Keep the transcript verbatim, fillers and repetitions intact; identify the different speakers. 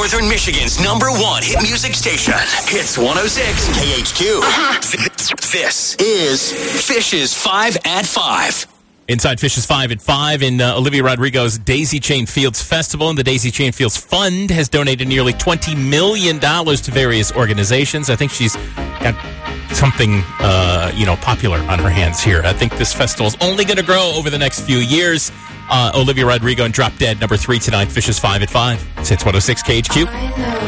Speaker 1: Northern Michigan's number one hit music station. Hits one oh six K H Q. Uh-huh. This is Fish's five at five.
Speaker 2: Inside Fish's five at five in uh, Olivia Rodrigo's Daisy Chain Fields Festival, and the Daisy Chain Fields Fund has donated nearly twenty million dollars to various organizations. I think she's got something, uh, you know, popular on her hands here. I think this festival is only going to grow over the next few years. Uh, Olivia Rodrigo and Drop Dead, number three tonight, Fish's five at five. It's one oh six K H Q.